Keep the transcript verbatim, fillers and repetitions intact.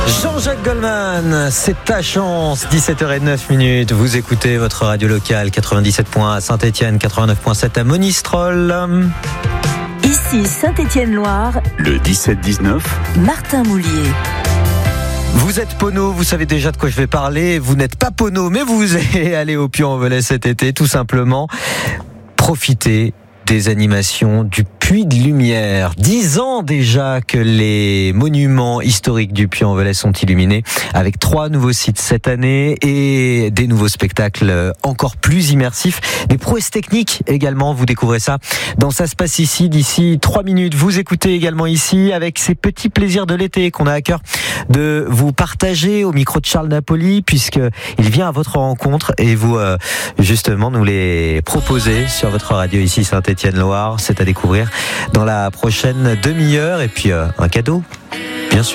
Jean-Jacques Goldman, c'est ta chance. dix-sept heures zéro neuf minutes. Vous écoutez votre radio locale quatre-vingt-dix-sept points à Saint-Étienne, quatre-vingt-neuf point sept à Monistrol. Ici Saint-Étienne-Loire. Le dix-sept dix-neuf. Martin Moulier. Vous êtes pono, vous savez déjà de quoi je vais parler. Vous n'êtes pas pono, mais vous allez aller au Puy-en-Velay cet été, tout simplement. Profitez des animations du Puy de Lumière. Dix ans déjà que les monuments historiques du Puy-en-Velay sont illuminés, avec trois nouveaux sites cette année et des nouveaux spectacles encore plus immersifs. Des prouesses techniques également, vous découvrez ça dans Ça se passe ici d'ici trois minutes. Vous écoutez également ici avec ces petits plaisirs de l'été qu'on a à cœur de vous partager au micro de Charles Napoli, puisqu'il vient à votre rencontre et vous euh, justement nous les proposez sur votre radio ici Saint-Étienne-Loire. C'est à découvrir dans la prochaine demi-heure, et puis euh, un cadeau, bien sûr.